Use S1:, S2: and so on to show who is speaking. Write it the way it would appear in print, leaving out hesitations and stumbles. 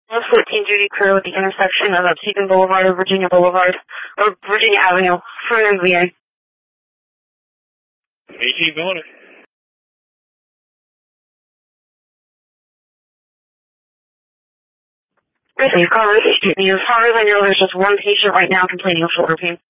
S1: 14 duty crew at the intersection of Obsidian Boulevard and Virginia Boulevard, or Virginia Avenue, from MVA.
S2: 18 going it.
S1: Basically, car is as far as I know, there's just one patient right now complaining of shoulder pain.